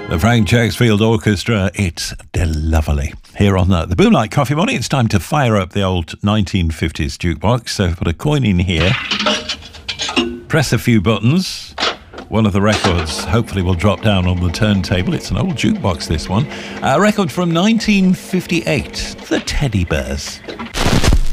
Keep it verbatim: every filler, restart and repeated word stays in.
The Frank Jacksfield Orchestra, it's lovely. Here on the, the Boomlight Coffee Morning, it's time to fire up the old nineteen fifties jukebox. So put a coin in here, press a few buttons. One of the records hopefully will drop down on the turntable. It's an old jukebox, this one. A record from nineteen fifty-eight, The Teddy Bears.